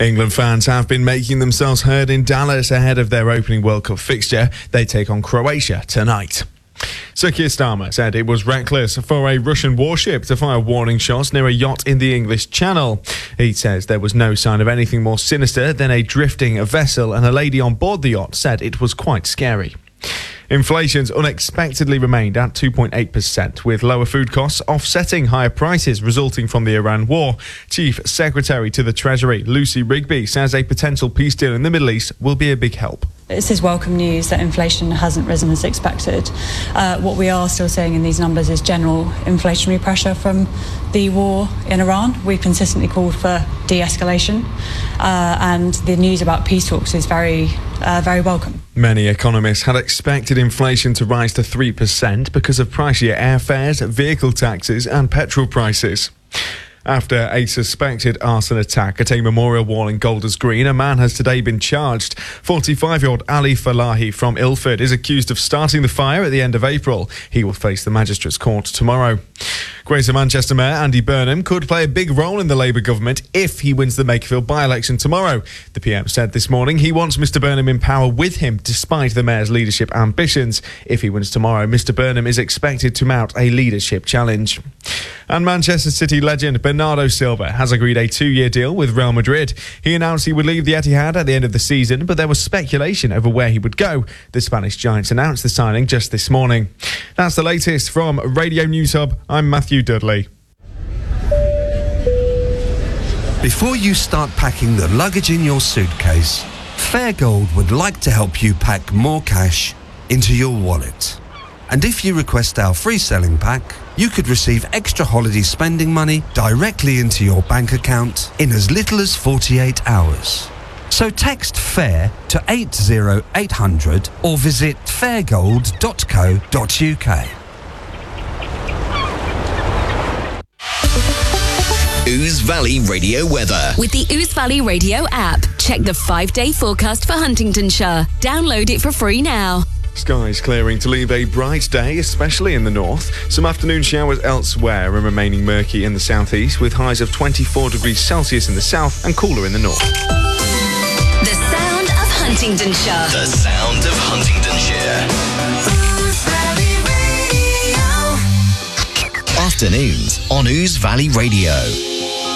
England fans have been making themselves heard in Dallas ahead of their opening World Cup fixture. They take on Croatia tonight. Sir Keir Starmer said it was reckless for a Russian warship to fire warning shots near a yacht in the English Channel. He says there was no sign of anything more sinister than a drifting vessel, and a lady on board the yacht said it was quite scary. Inflation's unexpectedly remained at 2.8%, with lower food costs offsetting higher prices resulting from the Iran war. Chief Secretary to the Treasury, Lucy Rigby, says a potential peace deal in the Middle East will be a big help. This is welcome news that inflation hasn't risen as expected. What we are still seeing in these numbers is general inflationary pressure from the war in Iran. We've consistently called for de-escalation, and the news about peace talks is very welcome. Many economists had expected inflation to rise to 3% because of pricier airfares, vehicle taxes and petrol prices. After a suspected arson attack at a memorial wall in Golders Green, a man has today been charged. 45-year-old Ali Falahi from Ilford is accused of starting the fire at the end of April. He will face the magistrates' court tomorrow. Greater Manchester Mayor Andy Burnham could play a big role in the Labour government if he wins the Makerfield by-election tomorrow. The PM said this morning he wants Mr Burnham in power with him despite the Mayor's leadership ambitions. If he wins tomorrow, Mr Burnham is expected to mount a leadership challenge. And Manchester City legend Bernardo Silva has agreed a 2-year deal with Real Madrid. He announced he would leave the Etihad at the end of the season, but there was speculation over where he would go. The Spanish Giants announced the signing just this morning. That's the latest from Radio News Hub. I'm Matthew Dudley. Before you start packing the luggage in your suitcase, Fairgold would like to help you pack more cash into your wallet. And if you request our free selling pack, you could receive extra holiday spending money directly into your bank account in as little as 48 hours. So text FAIR to 80800 or visit fairgold.co.uk. Ouse Valley Radio weather. With the Ouse Valley Radio app, check the 5-day forecast for Huntingdonshire. Download it for free now. Skies clearing to leave a bright day, especially in the north. Some afternoon showers elsewhere and remaining murky in the southeast, with highs of 24 degrees Celsius in the south and cooler in the north. The sound of Huntingdonshire. The sound of Huntingdonshire. Afternoons on Ouse Valley Radio.